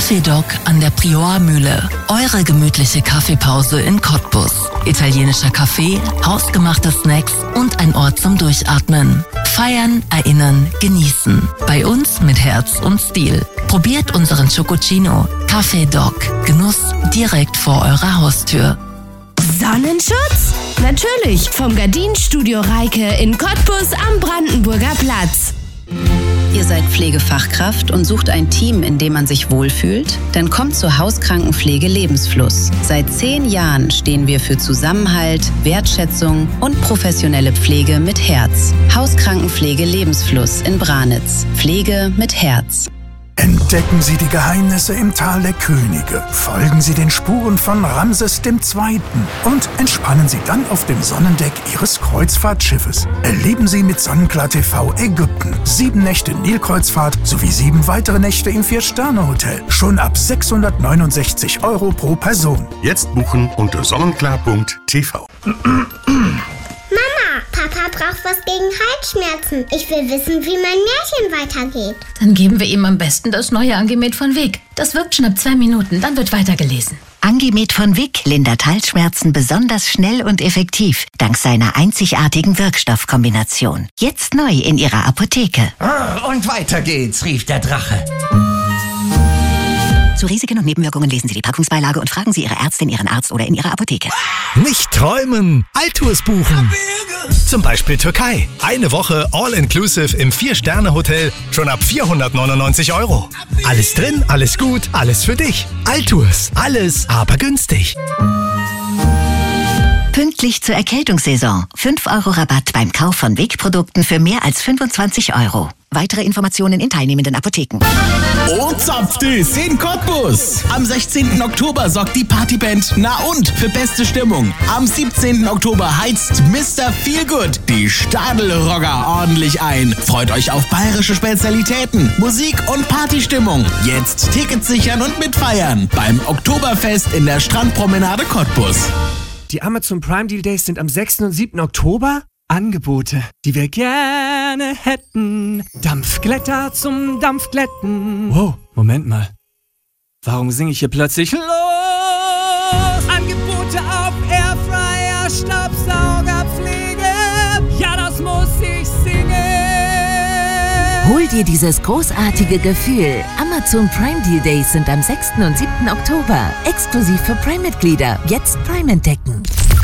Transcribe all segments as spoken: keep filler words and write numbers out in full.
Kaffee Doc an der Priormühle. Eure gemütliche Kaffeepause in Cottbus. Italienischer Kaffee, hausgemachte Snacks und ein Ort zum Durchatmen. Feiern, erinnern, genießen. Bei uns mit Herz und Stil. Probiert unseren Chococino. Kaffee Doc. Genuss direkt vor eurer Haustür. Sonnenschutz? Natürlich, vom Gardinenstudio Reike in Cottbus am Brandenburger Platz. Ihr seid Pflegefachkraft und sucht ein Team, in dem man sich wohlfühlt? Dann kommt zur Hauskrankenpflege Lebensfluss. Seit zehn Jahren stehen wir für Zusammenhalt, Wertschätzung und professionelle Pflege mit Herz. Hauskrankenpflege Lebensfluss in Branitz. Pflege mit Herz. Entdecken Sie die Geheimnisse im Tal der Könige. Folgen Sie den Spuren von Ramses der Zweite. Und entspannen Sie dann auf dem Sonnendeck Ihres Kreuzfahrtschiffes. Erleben Sie mit Sonnenklar T V Ägypten. Sieben Nächte Nilkreuzfahrt sowie sieben weitere Nächte im Vier-Sterne-Hotel. Schon ab sechshundertneunundsechzig Euro pro Person. Jetzt buchen unter sonnenklar punkt t v. Mama, Papa braucht was gegen Halsschmerzen. Ich will wissen, wie mein Märchen weitergeht. Dann geben wir ihm am besten das neue Angemet von Weg. Das wirkt schon ab zwei Minuten, dann wird weitergelesen. Angemet von Vic lindert Halsschmerzen besonders schnell und effektiv, dank seiner einzigartigen Wirkstoffkombination. Jetzt neu in Ihrer Apotheke. Und weiter geht's, rief der Drache. Zu Risiken und Nebenwirkungen lesen Sie die Packungsbeilage und fragen Sie Ihre Ärztin, Ihren Arzt oder in Ihrer Apotheke. Nicht träumen, Alltours buchen. Zum Beispiel Türkei. Eine Woche All-Inclusive im Vier-Sterne-Hotel schon ab vierhundertneunundneunzig Euro. Alles drin, alles gut, alles für dich. Alltours, alles, aber günstig. Pünktlich zur Erkältungssaison. fünf Euro Rabatt beim Kauf von Weg-Produkten für mehr als fünfundzwanzig Euro. Weitere Informationen in teilnehmenden Apotheken. Und zapft es in Cottbus. Am sechzehnten Oktober sorgt die Partyband Na und für beste Stimmung. Am siebzehnten Oktober heizt Mister Feelgood die Stadelrogger ordentlich ein. Freut euch auf bayerische Spezialitäten, Musik und Partystimmung. Jetzt Tickets sichern und mitfeiern beim Oktoberfest in der Strandpromenade Cottbus. Die Amazon Prime Deal Days sind am sechsten und siebten Oktober. Angebote, die wir gerne hätten. Dampfglätter zum Dampfglätten. Wow, Moment mal. Warum singe ich hier plötzlich los? Angebote auf Airfryer, Staubsaugerpflege. Ja, das muss ich singen. Hol dir dieses großartige Gefühl. Amazon Prime Deal Days sind am sechsten und siebten Oktober. Exklusiv für Prime-Mitglieder. Jetzt Prime entdecken.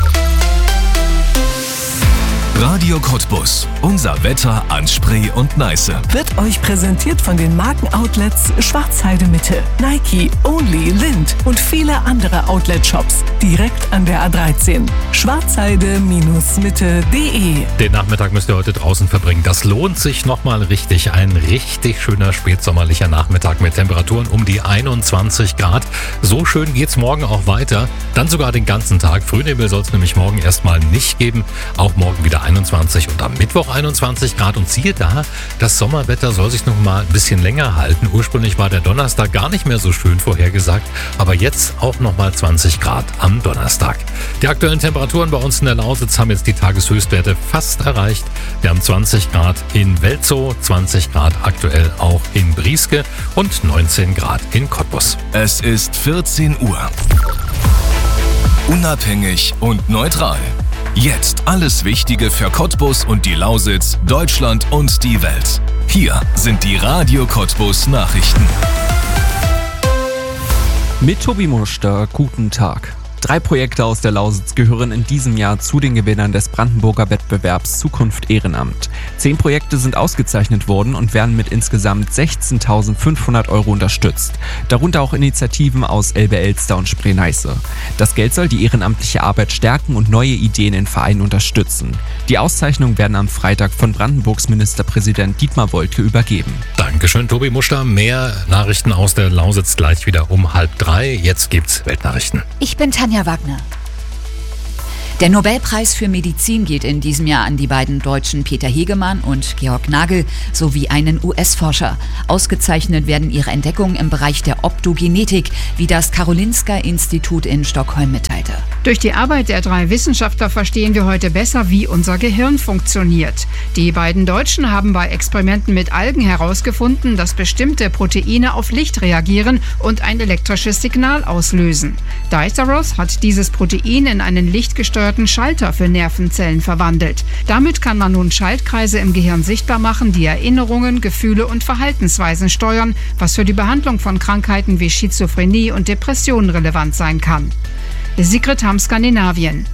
Radio Cottbus. Unser Wetter an Spree und Neiße. Wird euch präsentiert von den Markenoutlets Schwarzheide Mitte, Nike, Only, Lind und viele andere Outlet-Shops. Direkt an der A dreizehn. schwarzheide Mitte punkt de. Den Nachmittag müsst ihr heute draußen verbringen. Das lohnt sich nochmal richtig. Ein richtig schöner spätsommerlicher Nachmittag mit Temperaturen um die einundzwanzig Grad. So schön geht's morgen auch weiter. Dann sogar den ganzen Tag. Frühnebel soll es nämlich morgen erstmal nicht geben. Auch morgen wieder einundzwanzig und am Mittwoch einundzwanzig Grad. Und siehe da, das Sommerwetter soll sich noch mal ein bisschen länger halten. Ursprünglich war der Donnerstag gar nicht mehr so schön vorhergesagt, aber jetzt auch noch mal zwanzig Grad am Donnerstag. Die aktuellen Temperaturen bei uns in der Lausitz haben jetzt die Tageshöchstwerte fast erreicht. Wir haben zwanzig Grad in Welzow, zwanzig Grad aktuell auch in Brieske und neunzehn Grad in Cottbus. Es ist vierzehn Uhr. Unabhängig und neutral. Jetzt alles Wichtige für Cottbus und die Lausitz, Deutschland und die Welt. Hier sind die Radio Cottbus Nachrichten. Mit Tobi Muster, guten Tag. Drei Projekte aus der Lausitz gehören in diesem Jahr zu den Gewinnern des Brandenburger Wettbewerbs Zukunft Ehrenamt. Zehn Projekte sind ausgezeichnet worden und werden mit insgesamt sechzehntausendfünfhundert Euro unterstützt. Darunter auch Initiativen aus Elbe-Elster und Spree-Neiße. Das Geld soll die ehrenamtliche Arbeit stärken und neue Ideen in Vereinen unterstützen. Die Auszeichnungen werden am Freitag von Brandenburgs Ministerpräsident Dietmar Woidke übergeben. Dankeschön, Tobi Muster. Mehr Nachrichten aus der Lausitz gleich wieder um halb drei. Jetzt gibt's Weltnachrichten. Ich bin Tanja Wagner. Der Nobelpreis für Medizin geht in diesem Jahr an die beiden Deutschen Peter Hegemann und Georg Nagel sowie einen U S-Forscher. Ausgezeichnet werden ihre Entdeckungen im Bereich der Optogenetik, wie das Karolinska-Institut in Stockholm mitteilte. Durch die Arbeit der drei Wissenschaftler verstehen wir heute besser, wie unser Gehirn funktioniert. Die beiden Deutschen haben bei Experimenten mit Algen herausgefunden, dass bestimmte Proteine auf Licht reagieren und ein elektrisches Signal auslösen. Diceros hat dieses Protein in einen lichtgesteuerten Schalter für Nervenzellen verwandelt. Damit kann man nun Schaltkreise im Gehirn sichtbar machen, die Erinnerungen, Gefühle und Verhaltensweisen steuern, was für die Behandlung von Krankheiten wie Schizophrenie und Depressionen relevant sein kann. Sigrid Hamm, Skandinavien.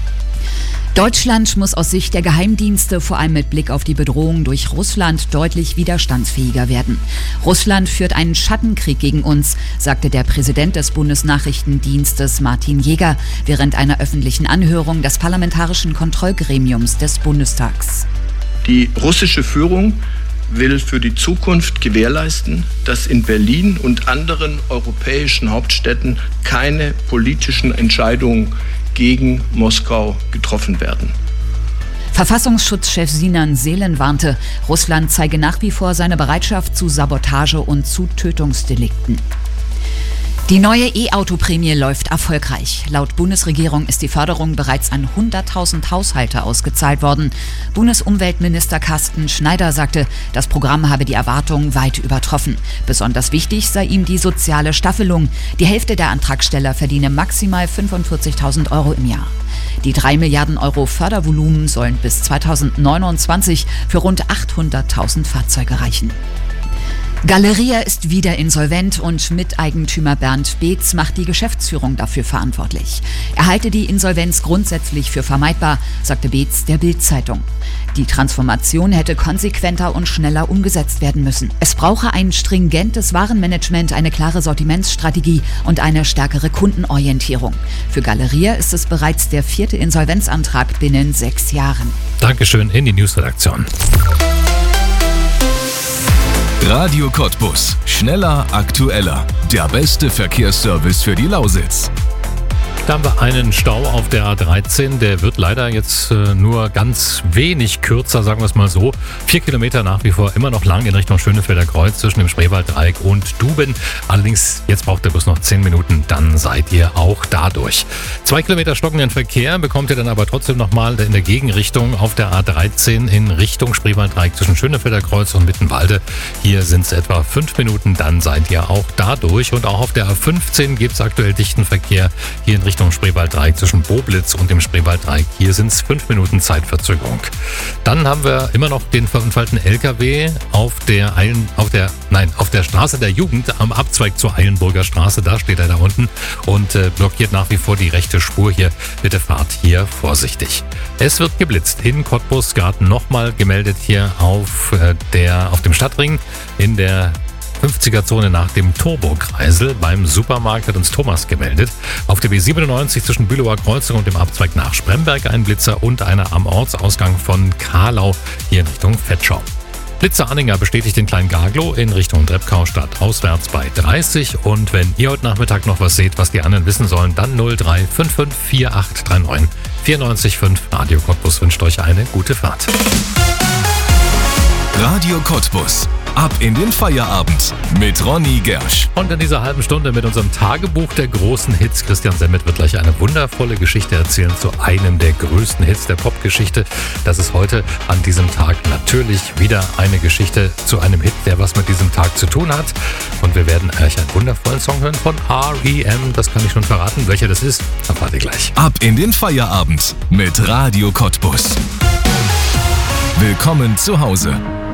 Deutschland muss aus Sicht der Geheimdienste vor allem mit Blick auf die Bedrohung durch Russland deutlich widerstandsfähiger werden. Russland führt einen Schattenkrieg gegen uns, sagte der Präsident des Bundesnachrichtendienstes Martin Jäger während einer öffentlichen Anhörung des Parlamentarischen Kontrollgremiums des Bundestags. Die russische Führung will für die Zukunft gewährleisten, dass in Berlin und anderen europäischen Hauptstädten keine politischen Entscheidungen gegen Moskau getroffen werden. Verfassungsschutzchef Sinan Seelen warnte, Russland zeige nach wie vor seine Bereitschaft zu Sabotage und zu Tötungsdelikten. Die neue E-Auto-Prämie läuft erfolgreich. Laut Bundesregierung ist die Förderung bereits an hunderttausend Haushalte ausgezahlt worden. Bundesumweltminister Carsten Schneider sagte, das Programm habe die Erwartungen weit übertroffen. Besonders wichtig sei ihm die soziale Staffelung. Die Hälfte der Antragsteller verdiene maximal fünfundvierzigtausend Euro im Jahr. Die drei Milliarden Euro Fördervolumen sollen bis zweitausendneunundzwanzig für rund achthunderttausend Fahrzeuge reichen. Galeria ist wieder insolvent und Miteigentümer Bernd Beetz macht die Geschäftsführung dafür verantwortlich. Er halte die Insolvenz grundsätzlich für vermeidbar, sagte Beetz der Bild-Zeitung. Die Transformation hätte konsequenter und schneller umgesetzt werden müssen. Es brauche ein stringentes Warenmanagement, eine klare Sortimentsstrategie und eine stärkere Kundenorientierung. Für Galeria ist es bereits der vierte Insolvenzantrag binnen sechs Jahren. Dankeschön in die Newsredaktion. Radio Cottbus. Schneller, aktueller. Der beste Verkehrsservice für die Lausitz. Da haben wir einen Stau auf der A dreizehn, der wird leider jetzt äh, nur ganz wenig kürzer, sagen wir es mal so. Vier Kilometer nach wie vor immer noch lang in Richtung Schönefelder Kreuz zwischen dem Spreewalddreieck und Duben. Allerdings, jetzt braucht ihr bloß noch zehn Minuten, dann seid ihr auch dadurch. Zwei Kilometer stockenden Verkehr bekommt ihr dann aber trotzdem nochmal in der Gegenrichtung auf der A dreizehn in Richtung Spreewalddreieck zwischen Schönefelder Kreuz und Mittenwalde. Hier sind es etwa fünf Minuten, dann seid ihr auch dadurch. Und auch auf der A fünfzehn gibt es aktuell dichten Verkehr hier in Richtung Richtung Spreewalddreieck zwischen Boblitz und dem Spreewalddreieck. Hier sind es fünf Minuten Zeitverzögerung. Dann haben wir immer noch den verunfallten L K W auf der Eilen, auf der, nein, auf der Straße der Jugend am Abzweig zur Eilenburger Straße. Da steht er da unten und äh, blockiert nach wie vor die rechte Spur hier. Bitte fahrt hier vorsichtig. Es wird geblitzt in Cottbus-Garten, nochmal gemeldet hier auf äh, der, auf dem Stadtring in der fünfziger-Zone nach dem Turbo-Kreisel. Beim Supermarkt hat uns Thomas gemeldet. Auf der B siebenundneunzig zwischen Bülower Kreuzung und dem Abzweig nach Spremberg ein Blitzer und einer am Ortsausgang von Karlau hier in Richtung Vetschau. Blitzer Anhänger bestätigt den kleinen Gaglow in Richtung Treppkau-Stadt auswärts bei dreißig. Und wenn ihr heute Nachmittag noch was seht, was die anderen wissen sollen, dann null drei fünf fünf vier acht drei neun vier neun fünf. Radio Cottbus wünscht euch eine gute Fahrt. Radio Cottbus. Ab in den Feierabend mit Ronny Gersch. Und in dieser halben Stunde mit unserem Tagebuch der großen Hits. Christian Semmet wird gleich eine wundervolle Geschichte erzählen zu einem der größten Hits der Popgeschichte. Das ist heute an diesem Tag natürlich wieder eine Geschichte zu einem Hit, der was mit diesem Tag zu tun hat. Und wir werden euch einen wundervollen Song hören von R E M. Das kann ich schon verraten. Welcher das ist, erfahrt ihr gleich. Ab in den Feierabend mit Radio Cottbus. Willkommen zu Hause.